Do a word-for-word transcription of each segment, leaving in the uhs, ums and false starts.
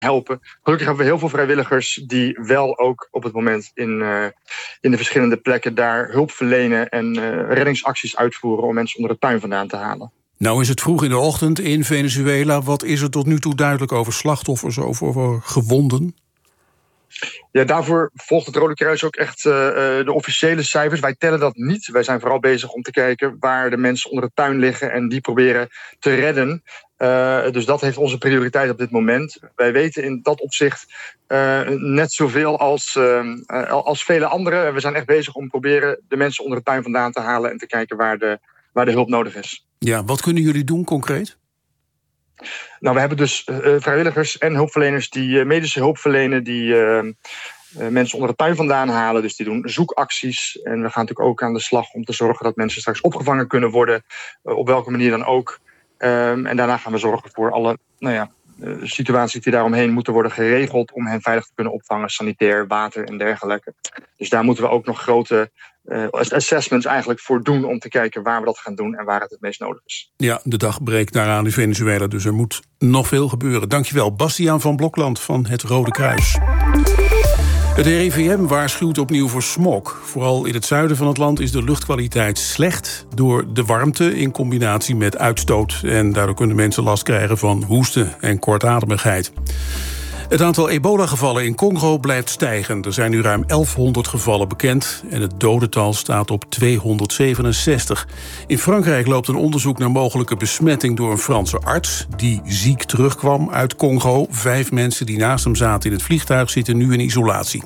helpen. Gelukkig hebben we heel veel vrijwilligers die wel ook op het moment in, uh, in de verschillende plekken daar hulp verlenen en uh, reddingsacties uitvoeren om mensen onder de tuin vandaan te halen. Nou is het vroeg in de ochtend in Venezuela. Wat is er tot nu toe duidelijk over slachtoffers, over, over gewonden? Ja, daarvoor volgt het Rode Kruis ook echt uh, de officiële cijfers. Wij tellen dat niet. Wij zijn vooral bezig om te kijken waar de mensen onder de tuin liggen en die proberen te redden. Uh, dus dat heeft onze prioriteit op dit moment. Wij weten in dat opzicht uh, net zoveel als, uh, als vele anderen. We zijn echt bezig om proberen de mensen onder de tuin vandaan te halen en te kijken waar de, waar de hulp nodig is. Ja, wat kunnen jullie doen concreet? Nou, we hebben dus uh, vrijwilligers en hulpverleners die uh, medische hulp verlenen, die uh, uh, mensen onder de tuin vandaan halen. Dus die doen zoekacties. En we gaan natuurlijk ook aan de slag om te zorgen dat mensen straks opgevangen kunnen worden, uh, op welke manier dan ook. Um, en daarna gaan we zorgen voor alle nou ja, uh, situaties die daaromheen moeten worden geregeld om hen veilig te kunnen opvangen, sanitair, water en dergelijke. Dus daar moeten we ook nog grote uh, assessments eigenlijk voor doen om te kijken waar we dat gaan doen en waar het het meest nodig is. Ja, de dag breekt daaraan in Venezuela, dus er moet nog veel gebeuren. Dankjewel, Bastiaan van Blokland van het Rode Kruis. Het R I V M waarschuwt opnieuw voor smog. Vooral in het zuiden van het land is de luchtkwaliteit slecht door de warmte in combinatie met uitstoot. En daardoor kunnen mensen last krijgen van hoesten en kortademigheid. Het aantal ebola-gevallen in Congo blijft stijgen. Er zijn nu ruim elfhonderd gevallen bekend en het dodental staat op tweehonderdzevenenzestig. In Frankrijk loopt een onderzoek naar mogelijke besmetting door een Franse arts die ziek terugkwam uit Congo. Vijf mensen die naast hem zaten in het vliegtuig zitten nu in isolatie.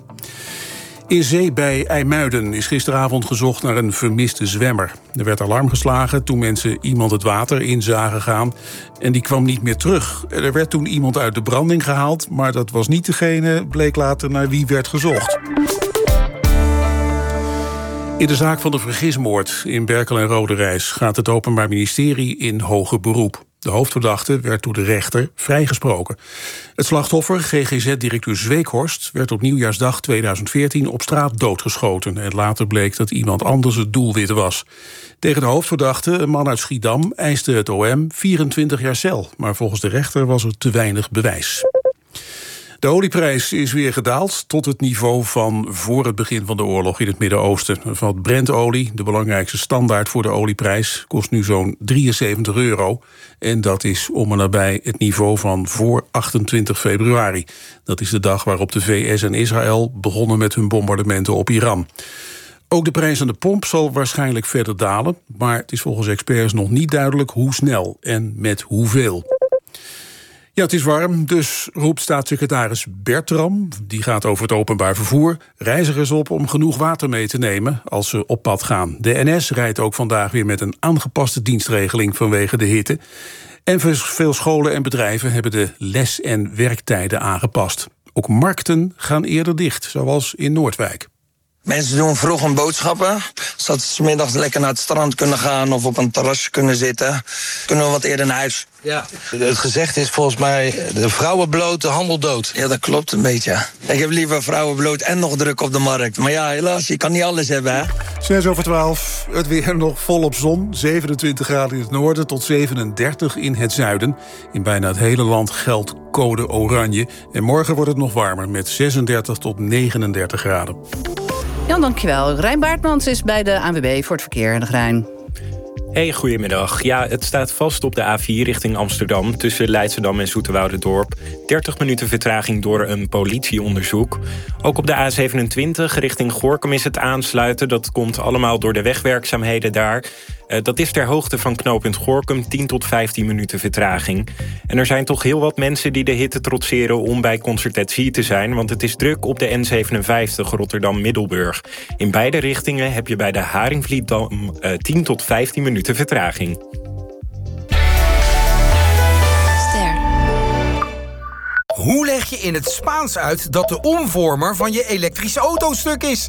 In zee bij IJmuiden is gisteravond gezocht naar een vermiste zwemmer. Er werd alarm geslagen toen mensen iemand het water in zagen gaan en die kwam niet meer terug. Er werd toen iemand uit de branding gehaald, maar dat was niet degene, bleek later, naar wie werd gezocht. In de zaak van de vergismoord in Berkel en Roderijs gaat het Openbaar Ministerie in hoger beroep. De hoofdverdachte werd door de rechter vrijgesproken. Het slachtoffer, G G Z-directeur Zweekhorst, werd op nieuwjaarsdag tweeduizend veertien op straat doodgeschoten. En later bleek dat iemand anders het doelwit was. Tegen de hoofdverdachte, een man uit Schiedam, eiste het O M vierentwintig jaar cel. Maar volgens de rechter was er te weinig bewijs. De olieprijs is weer gedaald tot het niveau van voor het begin van de oorlog in het Midden-Oosten. Van Brentolie, de belangrijkste standaard voor de olieprijs, kost nu zo'n drieënzeventig euro. En dat is om en nabij het niveau van voor achtentwintig februari. Dat is de dag waarop de V S en Israël begonnen met hun bombardementen op Iran. Ook de prijs aan de pomp zal waarschijnlijk verder dalen, maar het is volgens experts nog niet duidelijk hoe snel en met hoeveel. Ja, het is warm, dus roept staatssecretaris Bertram, die gaat over het openbaar vervoer, reizigers op om genoeg water mee te nemen als ze op pad gaan. De N S rijdt ook vandaag weer met een aangepaste dienstregeling vanwege de hitte. En veel scholen en bedrijven hebben de les- en werktijden aangepast. Ook markten gaan eerder dicht, zoals in Noordwijk. Mensen doen vroeg hun boodschappen, zodat ze 's middags lekker naar het strand kunnen gaan of op een terrasje kunnen zitten. Kunnen we wat eerder naar huis. Ja, het gezegd is volgens mij de vrouwen bloot, de handel dood. Ja, dat klopt een beetje. Ik heb liever vrouwen bloot en nog druk op de markt. Maar ja, helaas, je kan niet alles hebben, hè. zes over twaalf, het weer nog volop zon. zevenentwintig graden in het noorden tot zevenendertig in het zuiden. In bijna het hele land geldt code oranje. En morgen wordt het nog warmer met zesendertig tot negenendertig graden. Ja, dankjewel. Rijn Baartmans is bij de A N W B voor het verkeer en de Rijn. Hey, goedemiddag. Ja, het staat vast op de A vier richting Amsterdam tussen Leidschendam en Zoeterwouderdorp. dertig minuten vertraging door een politieonderzoek. Ook op de A zevenentwintig richting Gorinchem is het aansluiten. Dat komt allemaal door de wegwerkzaamheden daar. Uh, dat is ter hoogte van knooppunt Gorinchem, tien tot vijftien minuten vertraging. En er zijn toch heel wat mensen die de hitte trotseren om bij Concertatie te zijn, want het is druk op de N zevenenvijftig Rotterdam-Middelburg. In beide richtingen heb je bij de Haringvlietdam uh, tien tot vijftien minuten vertraging. Ster. Hoe leg je in het Spaans uit dat de omvormer van je elektrische auto stuk is?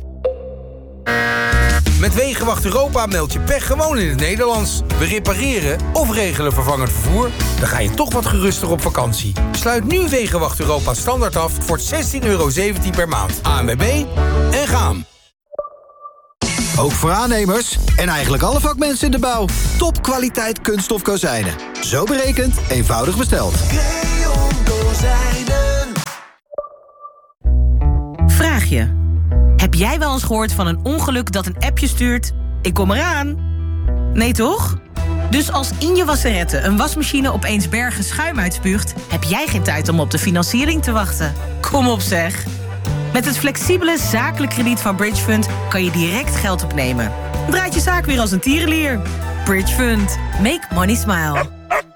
Met Wegenwacht Europa meld je pech gewoon in het Nederlands. We repareren of regelen vervangend vervoer. Dan ga je toch wat geruster op vakantie. Sluit nu Wegenwacht Europa standaard af voor zestien euro zeventien per maand. A N W B en gaan. Ook voor aannemers en eigenlijk alle vakmensen in de bouw. Topkwaliteit kunststof kozijnen. Zo berekend, eenvoudig besteld. Creon Kozijnen. vraagje. Heb jij wel eens gehoord van een ongeluk dat een appje stuurt... ik kom eraan? Nee, toch? Dus als in je wasserette een wasmachine opeens bergen schuim uitspuugt... heb jij geen tijd om op de financiering te wachten. Kom op, zeg. Met het flexibele zakelijk krediet van Bridgefund kan je direct geld opnemen. Draait je zaak weer als een tierenlier. Bridgefund. Make money smile.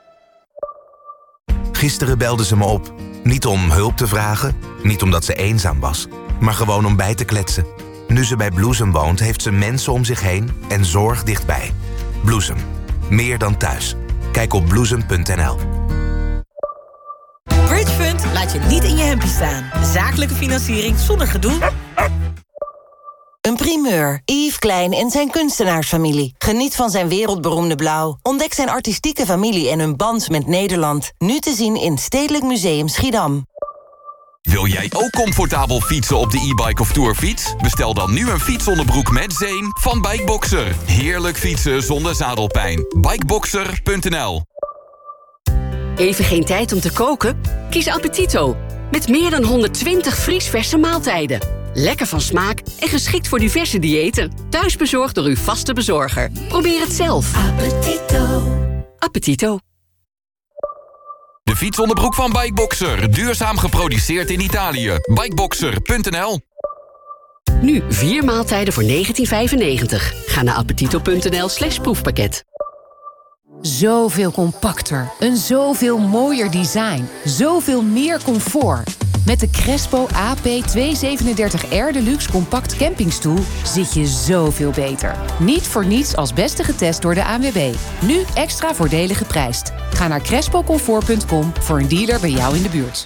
Gisteren belde ze me op. Niet om hulp te vragen, niet omdat ze eenzaam was... maar gewoon om bij te kletsen. Nu ze bij Bloesem woont, heeft ze mensen om zich heen en zorg dichtbij. Bloesem. Meer dan thuis. Kijk op bloesem punt n l. Bridgefund laat je niet in je hempie staan. Zakelijke financiering zonder gedoe. Een primeur. Yves Klein en zijn kunstenaarsfamilie. Geniet van zijn wereldberoemde blauw. Ontdek zijn artistieke familie en hun band met Nederland. Nu te zien in Stedelijk Museum Schiedam. Wil jij ook comfortabel fietsen op de e-bike of tourfiets? Bestel dan nu een fietsonderbroek met zeem van Bikeboxer. Heerlijk fietsen zonder zadelpijn. Bikeboxer punt n l. Even geen tijd om te koken? Kies Appetito. Met meer dan honderdtwintig vriesverse maaltijden. Lekker van smaak en geschikt voor diverse diëten. Thuisbezorgd door uw vaste bezorger. Probeer het zelf. Appetito. Appetito. De fietsonderbroek van Bikeboxer. Duurzaam geproduceerd in Italië. Bikeboxer punt n l. Nu vier maaltijden voor negentien vijfennegentig. Ga naar appetito punt n l slash proefpakket. Zoveel compacter, een zoveel mooier design, zoveel meer comfort. Met de Crespo A P tweehonderdzevenendertig R Deluxe Compact Campingstoel zit je zoveel beter. Niet voor niets als beste getest door de A N W B. Nu extra voordelig geprijsd. Ga naar crespo comfort punt com voor een dealer bij jou in de buurt.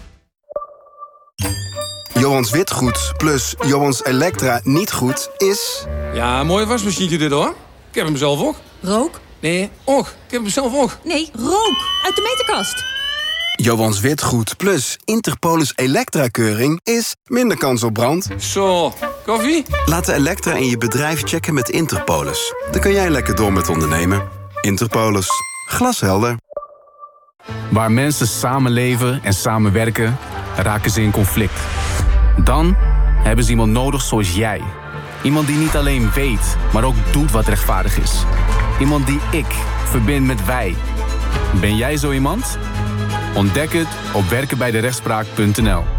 Johans Witgoed plus Johans Elektra niet goed is... Ja, mooi wasmachine dit hoor. Ik heb hem zelf ook. Rook? Nee, och. Ik heb hem zelf ook. Nee, rook. Uit de meterkast. Johans Witgoed plus Interpolis Elektra-keuring is minder kans op brand. Zo, koffie? Laat de Elektra in je bedrijf checken met Interpolis. Dan kan jij lekker door met ondernemen. Interpolis. Glashelder. Waar mensen samenleven en samenwerken, raken ze in conflict. Dan hebben ze iemand nodig zoals jij. Iemand die niet alleen weet, maar ook doet wat rechtvaardig is. Iemand die ik verbind met wij. Ben jij zo iemand? Ontdek het op werken bij de rechtspraak punt n l.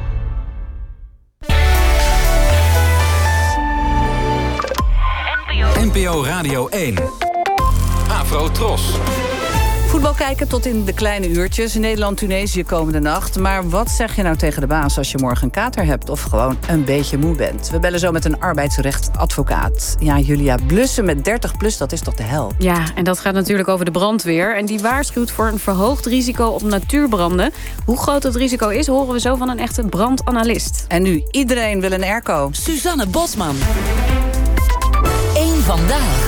N P O Radio één. Afro Tros. Voetbal kijken tot in de kleine uurtjes. Nederland-Tunesië komende nacht. Maar wat zeg je nou tegen de baas als je morgen een kater hebt... of gewoon een beetje moe bent? We bellen zo met een arbeidsrechtadvocaat. Ja, Julia, blussen met dertig plus, dat is toch de hel? Ja, en dat gaat natuurlijk over de brandweer. En die waarschuwt voor een verhoogd risico op natuurbranden. Hoe groot het risico is, horen we zo van een echte brandanalist. En nu, iedereen wil een airco. Suzanne Bosman. Eén vandaag.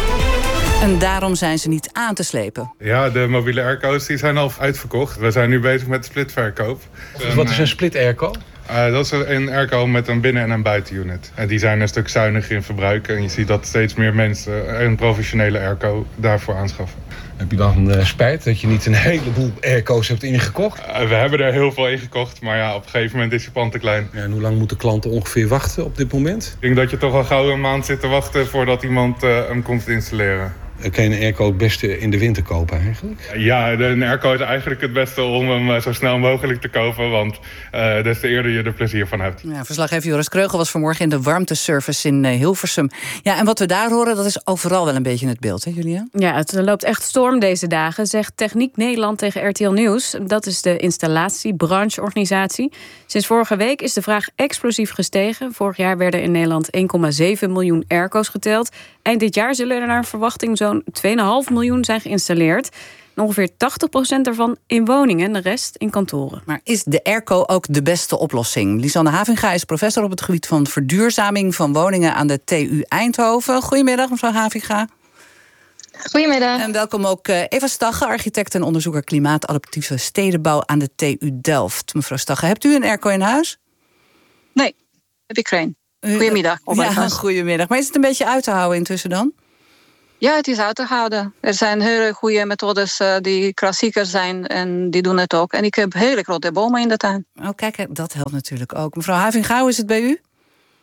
En daarom zijn ze niet aan te slepen. Ja, de mobiele airco's die zijn al uitverkocht. We zijn nu bezig met de splitverkoop. Dus wat is een split airco? Uh, dat is een airco met een binnen- en een buitenunit. En die zijn een stuk zuiniger in verbruik. En je ziet dat steeds meer mensen een professionele airco daarvoor aanschaffen. Heb je dan uh, spijt dat je niet een heleboel airco's hebt ingekocht? Uh, we hebben er heel veel ingekocht, maar ja, op een gegeven moment is je pand te klein. Ja, en hoe lang moeten klanten ongeveer wachten op dit moment? Ik denk dat je toch al gauw een maand zit te wachten voordat iemand uh, hem komt installeren. Kan je een airco het beste in de winter kopen eigenlijk? Ja, een airco is eigenlijk het beste om hem zo snel mogelijk te kopen. Want uh, des te eerder je er plezier van hebt. Ja, verslaggever Joris Kreugel was vanmorgen in de warmteservice in uh, Hilversum. Ja, en wat we daar horen, dat is overal wel een beetje het beeld, hè Julia? Ja, het loopt echt storm deze dagen, zegt Techniek Nederland tegen R T L Nieuws. Dat is de installatiebrancheorganisatie. Sinds vorige week is de vraag explosief gestegen. Vorig jaar werden in Nederland één komma zeven miljoen airco's geteld. Eind dit jaar zullen er naar verwachting zo'n twee komma vijf miljoen zijn geïnstalleerd. En ongeveer tachtig procent daarvan in woningen en de rest in kantoren. Maar is de airco ook de beste oplossing? Lisanne Havinga is professor op het gebied van verduurzaming van woningen aan de T U Eindhoven. Goedemiddag, mevrouw Havinga. Goedemiddag. En welkom ook Eva Stagge, architect en onderzoeker klimaatadaptieve stedenbouw aan de T U Delft. Mevrouw Stagge, hebt u een airco in huis? Nee, heb ik geen. Goedemiddag. Ja, goedemiddag. Maar is het een beetje uit te houden intussen dan? Ja, het is uit te houden. Er zijn hele goede methodes uh, die klassieker zijn en die doen het ook. En ik heb hele grote bomen in de tuin. Oh, kijk, dat helpt natuurlijk ook. Mevrouw Havinga, hoe is het bij u?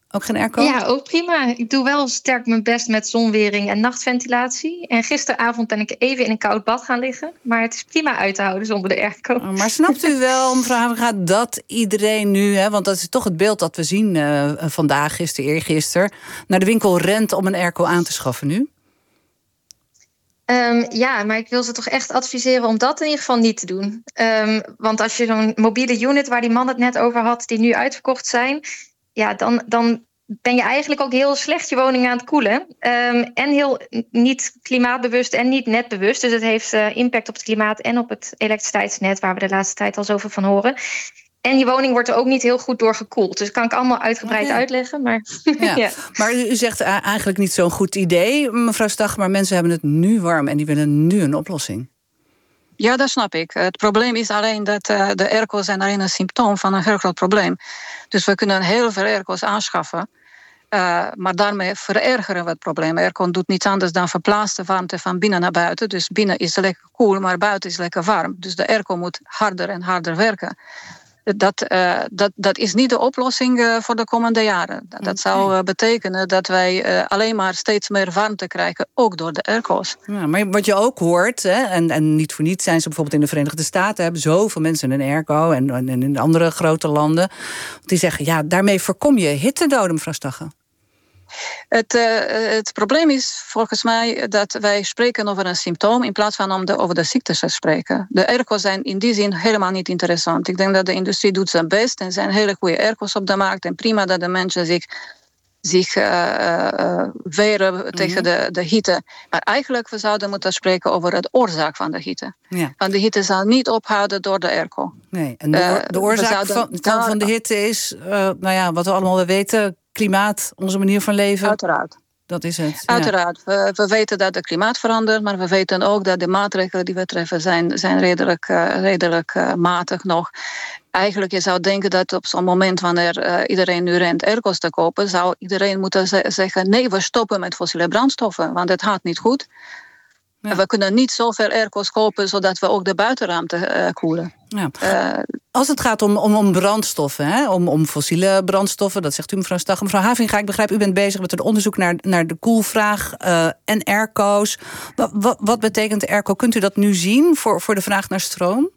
Ook geen airco? Ja, ook prima. Ik doe wel sterk mijn best met zonwering en nachtventilatie. En gisteravond ben ik even in een koud bad gaan liggen. Maar het is prima uit te houden zonder de airco. Oh, maar snapt u wel, mevrouw Havinga, dat iedereen nu... Hè, want dat is toch het beeld dat we zien uh, vandaag, gisteren, eergisteren... naar de winkel rent om een airco aan te schaffen nu? Um, ja, maar ik wil ze toch echt adviseren om dat in ieder geval niet te doen. Um, want als je zo'n mobiele unit waar die man het net over had... die nu uitverkocht zijn... ja, dan, dan ben je eigenlijk ook heel slecht je woning aan het koelen. Um, en heel niet klimaatbewust en niet netbewust. Dus het heeft uh, impact op het klimaat en op het elektriciteitsnet... waar we de laatste tijd al zoveel van horen. En je woning wordt er ook niet heel goed door gekoeld. Dus dat kan ik allemaal uitgebreid okay. uitleggen. Maar, ja. Ja. maar u zegt eigenlijk niet zo'n goed idee, mevrouw Stach... maar mensen hebben het nu warm en die willen nu een oplossing. Ja, dat snap ik. Het probleem is alleen dat uh, de airco's zijn alleen een symptoom van een heel groot probleem. Dus we kunnen heel veel airco's aanschaffen. Uh, maar daarmee verergeren we het probleem. Airco doet niets anders dan verplaatst de warmte van binnen naar buiten. Dus binnen is het lekker koel, maar buiten is lekker warm. Dus de airco moet harder en harder werken. Dat, uh, dat, dat is niet de oplossing uh, voor de komende jaren. Dat, dat zou uh, betekenen dat wij uh, alleen maar steeds meer warmte krijgen, ook door de airco's. Ja, maar wat je ook hoort, hè, en, en niet voor niets zijn ze bijvoorbeeld in de Verenigde Staten, hebben zoveel mensen een airco en, en in andere grote landen, die zeggen, ja, daarmee voorkom je hittedoden, mevrouw Stagge. Het, uh, het probleem is volgens mij dat wij spreken over een symptoom in plaats van om de, over de ziektes te spreken. De airco's zijn in die zin helemaal niet interessant. Ik denk dat de industrie doet zijn best en er zijn hele goede airco's op de markt. En prima dat de mensen zich, zich uh, uh, weren mm-hmm. tegen de, de hitte. Maar eigenlijk we zouden moeten spreken over de oorzaak van de hitte. Ja. Want de hitte zal niet ophouden door de airco. Nee, en de, oor- de oorzaak uh, van, van, van de hitte is, uh, nou ja, wat we allemaal weten, klimaat, onze manier van leven. Uiteraard. Dat is het. Uiteraard. Ja. We, we weten dat het klimaat verandert, maar we weten ook dat de maatregelen die we treffen zijn, zijn redelijk, uh, redelijk uh, matig nog. Eigenlijk, je zou denken dat op zo'n moment wanneer uh, iedereen nu rent airco's te kopen, zou iedereen moeten ze- zeggen, nee, we stoppen met fossiele brandstoffen, want het gaat niet goed. Ja. We kunnen niet zoveel airco's kopen, zodat we ook de buitenruimte uh, koelen. Ja. Uh, Als het gaat om, om, om brandstoffen, hè, om, om fossiele brandstoffen, dat zegt u mevrouw Stagge. Mevrouw Havinga, ik begrijp, u bent bezig met een onderzoek naar, naar de koelvraag uh, en airco's. Wat, wat, wat betekent airco? Kunt u dat nu zien voor, voor de vraag naar stroom?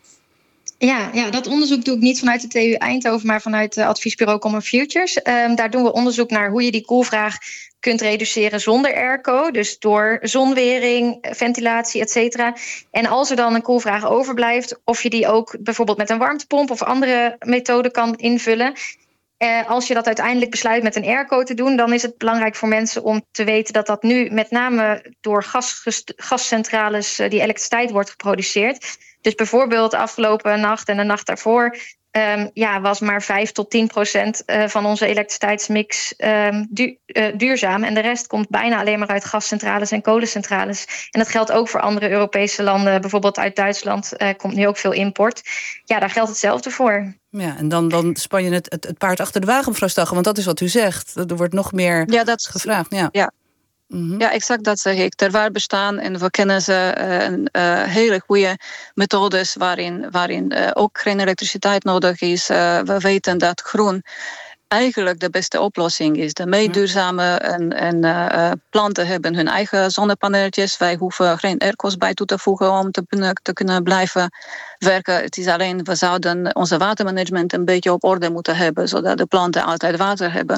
Ja, ja, dat onderzoek doe ik niet vanuit de T U Eindhoven, maar vanuit het adviesbureau Common Futures. Um, daar doen we onderzoek naar hoe je die koelvraag kunt reduceren zonder airco. Dus door zonwering, ventilatie, et cetera. En als er dan een koelvraag overblijft, of je die ook bijvoorbeeld met een warmtepomp of andere methode kan invullen. Uh, als je dat uiteindelijk besluit met een airco te doen, dan is het belangrijk voor mensen om te weten dat dat nu met name door gas, gascentrales uh, die elektriciteit wordt geproduceerd. Dus bijvoorbeeld afgelopen nacht en de nacht daarvoor um, ja, was maar vijf tot tien procent uh, van onze elektriciteitsmix um, du- uh, duurzaam. En de rest komt bijna alleen maar uit gascentrales en kolencentrales. En dat geldt ook voor andere Europese landen. Bijvoorbeeld uit Duitsland uh, komt nu ook veel import. Ja, daar geldt hetzelfde voor. Ja, en dan, dan span je het, het, het paard achter de wagen, mevrouw Stagge. Want dat is wat u zegt. Er wordt nog meer ja, dat, gevraagd. Ja. Ja. Mm-hmm. Ja, exact dat zeg ik. Er waar bestaan en we kennen ze uh, uh, hele goede methodes waarin, waarin uh, ook geen elektriciteit nodig is. Uh, we weten dat groen eigenlijk de beste oplossing is. De meest duurzame en, en uh, planten hebben hun eigen zonnepaneeltjes. Wij hoeven geen airco's bij toe te voegen om te, te kunnen blijven werken. Het is alleen, we zouden onze watermanagement een beetje op orde moeten hebben, zodat de planten altijd water hebben.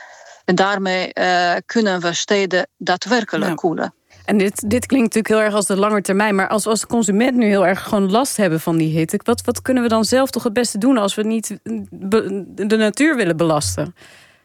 En daarmee uh, kunnen we steden daadwerkelijk ja. koelen. En dit, dit klinkt natuurlijk heel erg als de lange termijn. Maar als we als consument nu heel erg gewoon last hebben van die hitte, wat, wat kunnen we dan zelf toch het beste doen als we niet be, de natuur willen belasten?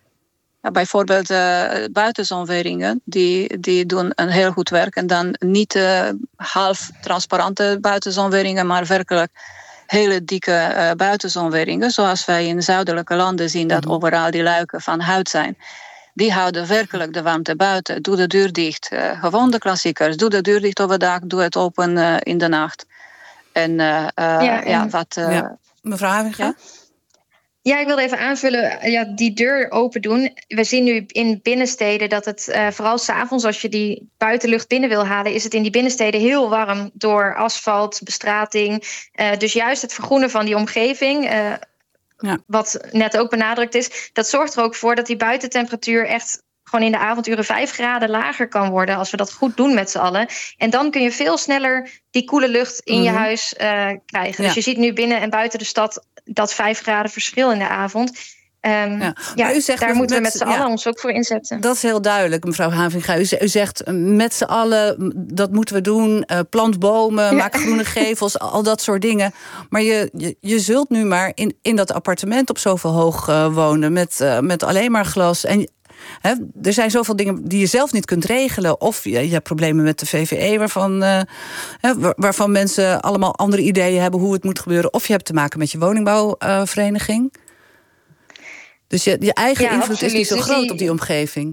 Ja, bijvoorbeeld uh, buitenzonweringen, die, die doen een heel goed werk. En dan niet uh, half transparante buitenzonweringen, maar werkelijk hele dikke uh, buitenzonweringen. Zoals wij in zuidelijke landen zien dat overal die luiken van hout zijn. Die houden werkelijk de warmte buiten. Doe de deur dicht. Uh, gewoon de klassiekers. Doe de deur dicht overdag. Doe het open uh, in de nacht. En uh, uh, ja, en, ja, wat... Uh, ja. Mevrouw Havinga? Ja? Ja, ik wilde even aanvullen, ja, die deur open doen. We zien nu in binnensteden dat het uh, vooral 's avonds, als je die buitenlucht binnen wil halen, is het in die binnensteden heel warm door asfalt, bestrating. Uh, dus juist het vergroenen van die omgeving. Uh, ja. wat net ook benadrukt is, dat zorgt er ook voor dat die buitentemperatuur echt gewoon in de avonduren vijf graden lager kan worden als we dat goed doen met z'n allen. En dan kun je veel sneller die koele lucht in mm-hmm. je huis uh, krijgen. Ja. Dus je ziet nu binnen en buiten de stad dat vijf graden verschil in de avond. Um, ja. Ja, u zegt daar moeten we met z'n allen ja, ons ook voor inzetten. Dat is heel duidelijk, mevrouw Havinga. U, u zegt met z'n allen, dat moeten we doen. Uh, plant bomen, ja. maak groene gevels, al dat soort dingen. Maar je, je, je zult nu maar in, in dat appartement op zoveel hoog uh, wonen met, uh, met alleen maar glas. En He, er zijn zoveel dingen die je zelf niet kunt regelen. Of je, je hebt problemen met de V V E... Waarvan, uh, he, waarvan mensen allemaal andere ideeën hebben hoe het moet gebeuren. Of je hebt te maken met je woningbouwvereniging. Uh, dus je, je eigen ja, invloed absoluut. is niet zo dus groot die... op die omgeving.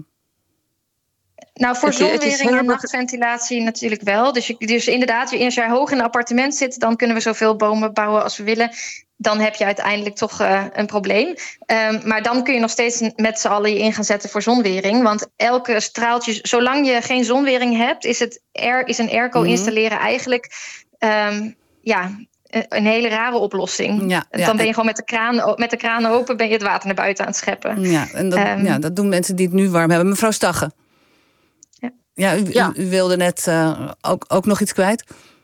Nou, voor zonwering en nachtventilatie natuurlijk wel. Dus, je, dus inderdaad, als je hoog in een appartement zit, dan kunnen we zoveel bomen bouwen als we willen. Dan heb je uiteindelijk toch uh, een probleem. Um, maar dan kun je nog steeds met z'n allen je in gaan zetten voor zonwering. Want elke straaltje, zolang je geen zonwering hebt, is, het air, is een airco mm-hmm. installeren eigenlijk um, ja, een hele rare oplossing. Ja, ja, dan ben je gewoon met de, kraan, met de kraan open, ben je het water naar buiten aan het scheppen. Ja, en dat, um, ja, dat doen mensen die het nu warm hebben. Mevrouw Stagge. Ja, ja, u, ja. u, u wilde net uh, ook, ook nog iets kwijt?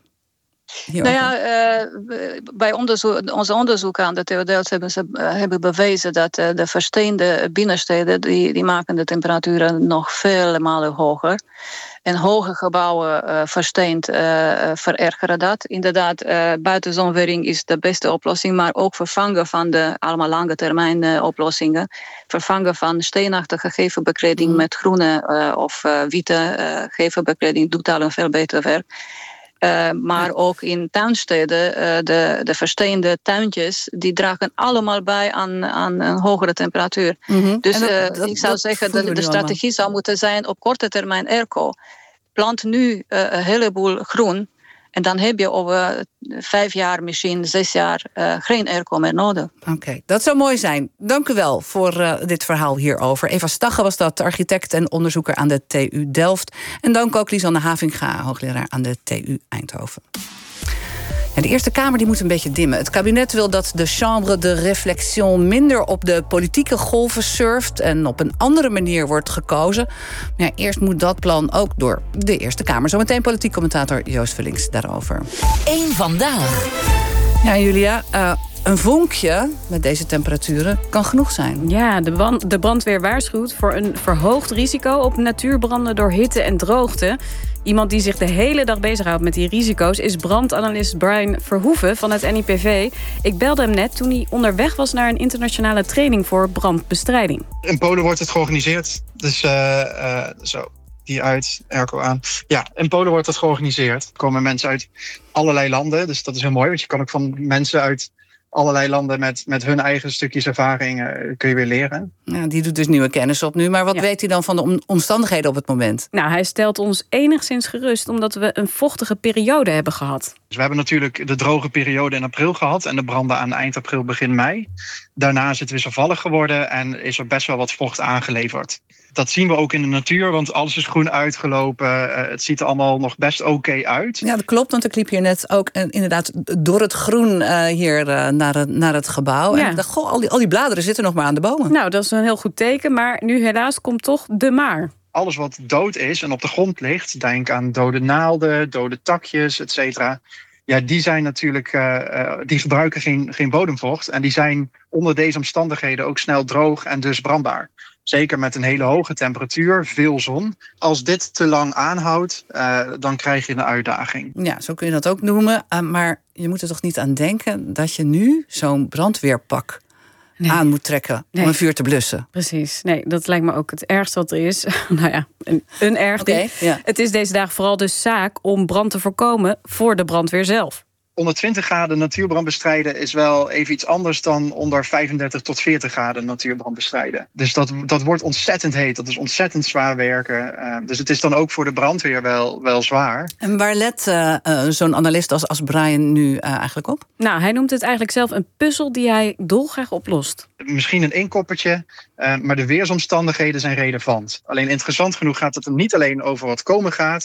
Hierover. Nou ja, uh, bij onderzoek, onze onderzoek aan de T U Delft hebben ze uh, hebben bewezen dat uh, de versteende binnensteden, die, die maken de temperaturen nog vele malen hoger. En hoge gebouwen uh, versteend uh, verergeren dat. Inderdaad, uh, buitenzonwering is de beste oplossing, maar ook vervangen van de allemaal lange termijn uh, oplossingen. Vervangen van steenachtige gevelbekleding mm. met groene uh, of uh, witte uh, gevelbekleding doet al een veel beter werk. Uh, maar ja. ook in tuinsteden, uh, de, de versteende tuintjes, die dragen allemaal bij aan, aan een hogere temperatuur. Mm-hmm. Dus dat, uh, dat, ik zou dat zeggen dat de, de strategie allemaal. zou moeten zijn op korte termijn airco. Plant nu uh, een heleboel groen en dan heb je over vijf jaar, misschien zes jaar, uh, geen airco meer nodig. Oké, okay, dat zou mooi zijn. Dank u wel voor uh, dit verhaal hierover. Eva Stagge was dat, architect en onderzoeker aan de T U Delft. En dank ook Lisanne Havinga, hoogleraar aan de T U Eindhoven. Ja, de Eerste Kamer die moet een beetje dimmen. Het kabinet wil dat de Chambre de Réflexion minder op de politieke golven surft en op een andere manier wordt gekozen. Maar ja, eerst moet dat plan ook door de Eerste Kamer. Zometeen politiek commentator Joost Vullings daarover. Eén vandaag. Ja, Julia, uh, een vonkje met deze temperaturen kan genoeg zijn. Ja, de, brand, de brandweer waarschuwt voor een verhoogd risico op natuurbranden door hitte en droogte. Iemand die zich de hele dag bezighoudt met die risico's is brandanalist Brian Verhoeven van het N I P V. Ik belde hem net toen hij onderweg was naar een internationale training voor brandbestrijding. In Polen wordt het georganiseerd. Dus uh, uh, zo, die uit, airco aan. Ja, in Polen wordt het georganiseerd. Er komen mensen uit allerlei landen. Dus dat is heel mooi, want je kan ook van mensen uit allerlei landen met, met hun eigen stukjes ervaring uh, kun je weer leren. Ja, die doet dus nieuwe kennis op nu. Maar wat ja. weet hij dan van de om- omstandigheden op het moment? Nou, hij stelt ons enigszins gerust omdat we een vochtige periode hebben gehad. Dus we hebben natuurlijk de droge periode in april gehad en de branden aan eind april, begin mei. Daarna is het wisselvallig geworden en is er best wel wat vocht aangeleverd. Dat zien we ook in de natuur, want alles is groen uitgelopen. Uh, het ziet er allemaal nog best oké okay uit. Ja, dat klopt, want ik liep hier net ook uh, inderdaad door het groen uh, hier uh, naar, het, naar het gebouw. Ja. En ik dacht, goh, al die, al die bladeren zitten nog maar aan de bomen. Nou, dat is een heel goed teken, maar nu helaas komt toch de maar. Alles wat dood is en op de grond ligt, denk aan dode naalden, dode takjes, et cetera. Ja, die zijn natuurlijk, uh, uh, die gebruiken geen, geen bodemvocht. En die zijn onder deze omstandigheden ook snel droog en dus brandbaar. Zeker met een hele hoge temperatuur, veel zon. Als dit te lang aanhoudt, uh, dan krijg je een uitdaging. Ja, zo kun je dat ook noemen. Uh, maar je moet er toch niet aan denken dat je nu zo'n brandweerpak nee. aan moet trekken nee. om een vuur te blussen. Precies. Nee, dat lijkt me ook het ergste wat er is. nou ja, een, een erg okay, ding. Ja. Het is deze dagen vooral dus zaak om brand te voorkomen voor de brandweer zelf. Onder twintig graden natuurbrand bestrijden is wel even iets anders dan onder vijfendertig tot veertig graden natuurbrand bestrijden. Dus dat, dat wordt ontzettend heet. Dat is ontzettend zwaar werken. Uh, dus het is dan ook voor de brandweer wel, wel zwaar. En waar let uh, uh, zo'n analist als, als Brian nu uh, eigenlijk op? Nou, hij noemt het eigenlijk zelf een puzzel die hij dolgraag oplost. Misschien een inkoppertje, uh, maar de weersomstandigheden zijn relevant. Alleen interessant genoeg gaat het hem niet alleen over wat komen gaat,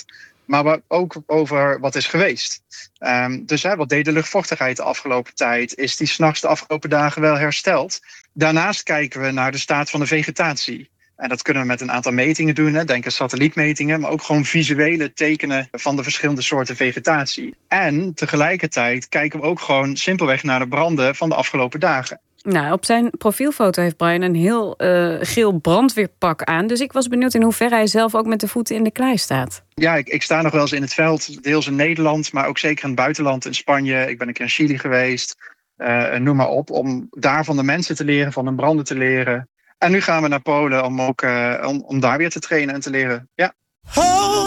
maar ook over wat is geweest. Um, dus hè, wat deed de luchtvochtigheid de afgelopen tijd? Is die 's nachts de afgelopen dagen wel hersteld? Daarnaast kijken we naar de staat van de vegetatie. En dat kunnen we met een aantal metingen doen. Hè. Denk aan satellietmetingen, maar ook gewoon visuele tekenen van de verschillende soorten vegetatie. En tegelijkertijd kijken we ook gewoon simpelweg naar de branden van de afgelopen dagen. Nou, op zijn profielfoto heeft Brian een heel uh, geel brandweerpak aan. Dus ik was benieuwd in hoeverre hij zelf ook met de voeten in de klei staat. Ja, ik, ik sta nog wel eens in het veld, deels in Nederland, maar ook zeker in het buitenland, in Spanje. Ik ben een keer in Chili geweest, uh, noem maar op, om daar van de mensen te leren, van hun branden te leren. En nu gaan we naar Polen om ook uh, om, om daar weer te trainen en te leren. Ja.